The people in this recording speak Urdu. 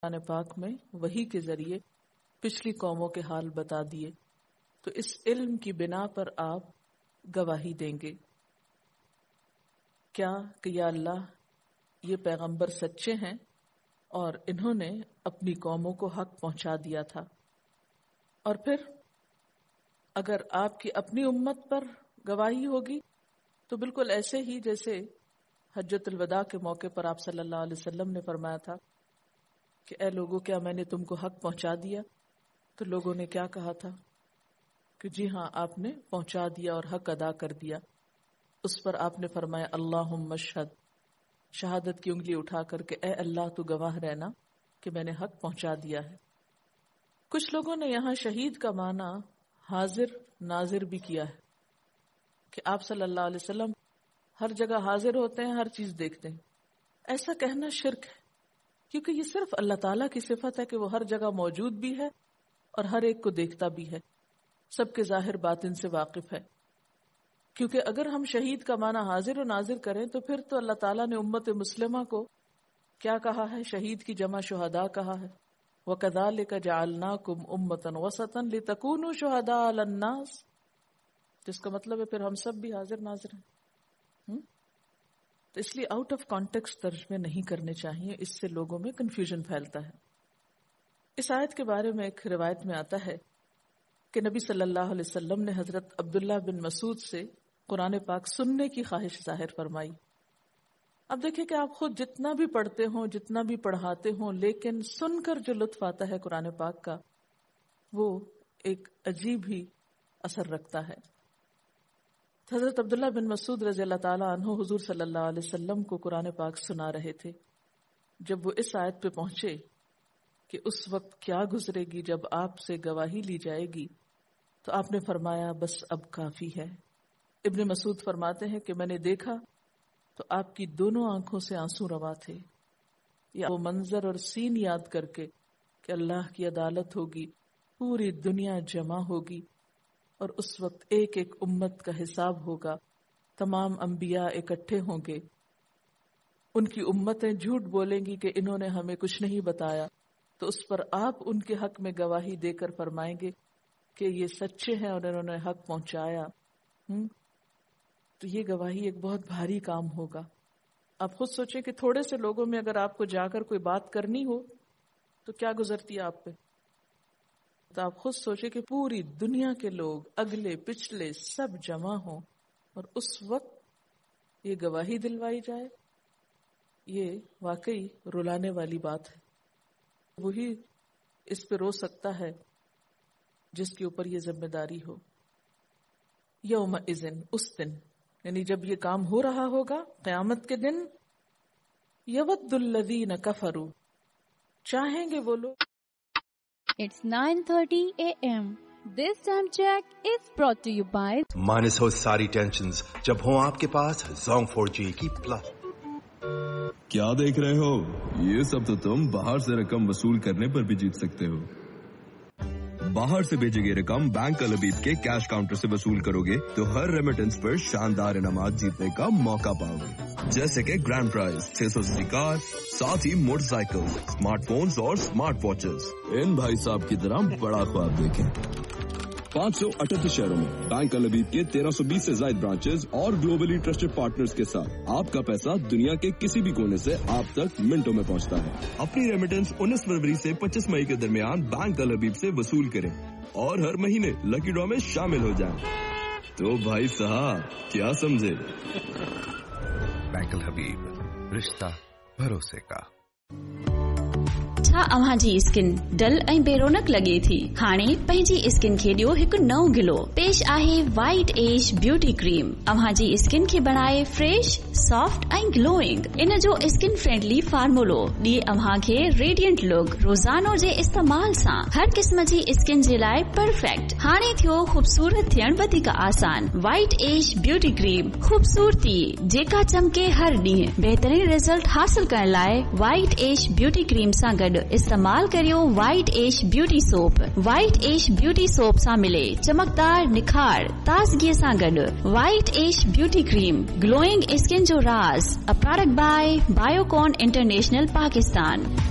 قرآن پاک میں وحی کے ذریعے پچھلی قوموں کے حال بتا دیے، تو اس علم کی بنا پر آپ گواہی دیں گے کیا کہ یا اللہ یہ پیغمبر سچے ہیں اور انہوں نے اپنی قوموں کو حق پہنچا دیا تھا. اور پھر اگر آپ کی اپنی امت پر گواہی ہوگی تو بالکل ایسے ہی جیسے حجۃ الوداع کے موقع پر آپ صلی اللہ علیہ وسلم نے فرمایا تھا کہ اے لوگوں کیا میں نے تم کو حق پہنچا دیا؟ تو لوگوں نے کیا کہا تھا کہ جی ہاں آپ نے پہنچا دیا اور حق ادا کر دیا. اس پر آپ نے فرمایا اللہم اشہد، شہادت کی انگلی اٹھا کر کے اے اللہ تو گواہ رہنا کہ میں نے حق پہنچا دیا ہے. کچھ لوگوں نے یہاں شہید کا معنی حاضر ناظر بھی کیا ہے کہ آپ صلی اللہ علیہ وسلم ہر جگہ حاضر ہوتے ہیں، ہر چیز دیکھتے ہیں. ایسا کہنا شرک ہے، کیونکہ یہ صرف اللہ تعالیٰ کی صفت ہے کہ وہ ہر جگہ موجود بھی ہے اور ہر ایک کو دیکھتا بھی ہے، سب کے ظاہر باطن سے واقف ہے. کیونکہ اگر ہم شہید کا معنی حاضر و ناظر کریں تو پھر تو اللہ تعالیٰ نے امت مسلمہ کو کیا کہا ہے؟ شہید کی جمع شہداء کہا ہے. وَكَذَلِكَ جَعَلْنَاكُمْ أُمَّةً وَسَطًا لِتَكُونُوا شُهَدَاءَ عَلَى النَّاسِ، جس کا مطلب ہے پھر ہم سب بھی حاضر ناظر ہیں. تو اس لیے آؤٹ آف کانٹیکسٹ ترجمے نہیں کرنے چاہیے، اس سے لوگوں میں کنفیوژن پھیلتا ہے. اس آیت کے بارے میں ایک روایت میں آتا ہے کہ نبی صلی اللہ علیہ وسلم نے حضرت عبداللہ بن مسعود سے قرآن پاک سننے کی خواہش ظاہر فرمائی. اب دیکھیں کہ آپ خود جتنا بھی پڑھتے ہوں، جتنا بھی پڑھاتے ہوں، لیکن سن کر جو لطف آتا ہے قرآن پاک کا وہ ایک عجیب ہی اثر رکھتا ہے. حضرت عبداللہ بن مسعود رضی اللہ تعالیٰ عنہ حضور صلی اللہ علیہ وسلم کو قرآن پاک سنا رہے تھے. جب وہ اس آیت پہ پہنچے کہ اس وقت کیا گزرے گی جب آپ سے گواہی لی جائے گی، تو آپ نے فرمایا بس اب کافی ہے. ابن مسعود فرماتے ہیں کہ میں نے دیکھا تو آپ کی دونوں آنکھوں سے آنسو روا تھے. یا وہ منظر اور سین یاد کر کے کہ اللہ کی عدالت ہوگی، پوری دنیا جمع ہوگی اور اس وقت ایک ایک امت کا حساب ہوگا، تمام انبیاء اکٹھے ہوں گے، ان کی امتیں جھوٹ بولیں گی کہ انہوں نے ہمیں کچھ نہیں بتایا، تو اس پر آپ ان کے حق میں گواہی دے کر فرمائیں گے کہ یہ سچے ہیں اور انہوں نے حق پہنچایا. تو یہ گواہی ایک بہت بھاری کام ہوگا. آپ خود سوچیں کہ تھوڑے سے لوگوں میں اگر آپ کو جا کر کوئی بات کرنی ہو تو کیا گزرتی ہے آپ پہ. تو آپ خود سوچیں کہ پوری دنیا کے لوگ اگلے پچھلے سب جمع ہوں اور اس وقت یہ گواہی دلوائی جائے. یہ واقعی رلانے والی بات ہے. وہی اس پہ رو سکتا ہے جس کے اوپر یہ ذمہ داری ہو. یوم اذن، اس دن یعنی جب یہ کام ہو رہا ہوگا قیامت کے دن، یود الذین کفروا، چاہیں گے وہ لوگ. It's 9:30 a.m. This time check is brought to you by minus ہو ساری ٹینشنز جب ہوں آپ کے پاس Zong 4G کی پلس. کیا دیکھ رہے ہو؟ یہ سب تو تم باہر سے رقم وصول کرنے پر بھی جیت سکتے ہو. باہر سے بھیجے گی رقم بینک الحبیب کے کیش کاؤنٹر سے وصول کرو گے تو ہر ریمیٹنس پر شاندار انعامات جیتنے کا موقع پاؤ گے، جیسے کہ گرینڈ پرائز 680 کار، ساتھ ہی موٹر سائیکل، اسمارٹ فونز اور اسمارٹ واچز. ان بھائی صاحب کی طرح بڑا خواب دیکھیں. 538 شہروں میں بینک الحبیب کے 1320 سے زائد برانچز اور گلوبلی ٹرسٹڈ پارٹنرز کے ساتھ آپ کا پیسہ دنیا کے کسی بھی کونے سے آپ تک منٹوں میں پہنچتا ہے. اپنی ریمیٹنس 19 فروری سے 25 مئی کے درمیان بینک الحبیب سے وصول کریں اور ہر مہینے لکی ڈرا میں شامل ہو جائیں. تو بھائی صاحب کیا سمجھے؟ بینک الحبیب، رشتہ بھروسے کا. छा अव्हां जी स्किन डल ऐं बेरोनक लॻे थी? हाणे पंहिंजी स्किन खे ॾियो हिकु नओं गिलो. पेश आहे वाइट एज ब्यूटी क्रीम. अव्हां जी स्किन खे बणाए फ्रेश, सॉफ्ट ऐं ग्लोइंग. इन जो स्किन फ्रेंडली फार्मूलो ॾिए अव्हां खे रेडियंट लुक. रोज़ानो जे इस्तेमाल सां हर क़िस्म जी स्किन जे लाइ परफेक्ट. हाणे थियो ख़ूबसूरत थियण वधीक आसान. वाइट एज ब्यूटी क्रीम, ख़ूबसूरती जेका चमके हर ॾींहुं. बहितरीन रिज़ल्ट हासिल करण लाइ वाइट एज ब्यूटी क्रीम सां गॾु इस्तेमाल करियो white as beauty soap. White as beauty soap सां मिले चमकदार निखार ताज़गीअ सां गॾु. White as beauty cream, glowing skin जो राज. A product bye Biocon international Pakistan.